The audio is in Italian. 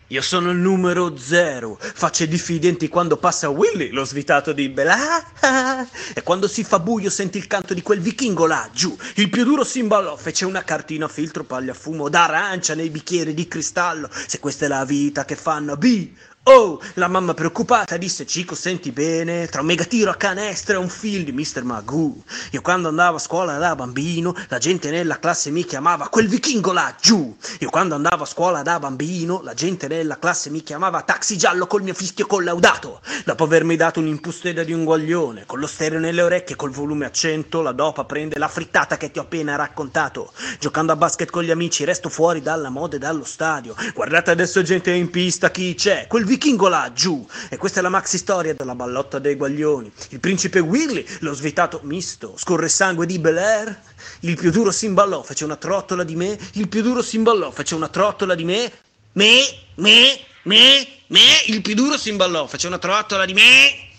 Io sono il numero 0, faccio i diffidenti quando passa Willy, lo svitato di Bella. E quando si fa buio senti il canto di quel vichingo là, giù. Il più duro si imballò, fece una cartina a filtro pagliafumo d'arancia nei bicchieri di cristallo. Se questa è la vita che fanno B. Oh, la mamma preoccupata disse: Cico, senti bene, tra un megatiro a canestro e un film di Mr. Magoo. Io quando andavo a scuola da bambino, la gente nella classe mi chiamava quel vichingo là, giù. Io quando andavo a scuola da bambino, la gente nella classe mi chiamava taxi giallo col mio fischio collaudato. Dopo avermi dato un'impusteda di un guaglione, con lo stereo nelle orecchie e col volume a 100, la dopa prende la frittata che ti ho appena raccontato. Giocando a basket con gli amici, resto fuori dalla moda e dallo stadio. Guardate adesso gente in pista, chi c'è? Quel vichingo là, giù. E questa è la maxi storia della ballotta dei guaglioni. Il principe Willy, lo svitato misto, scorre sangue di Bel Air. Il più duro si imballò, fece una trottola di me. Il più duro si imballò, fece una trottola di me. Me. Il più duro si imballò, fece una trottola di me.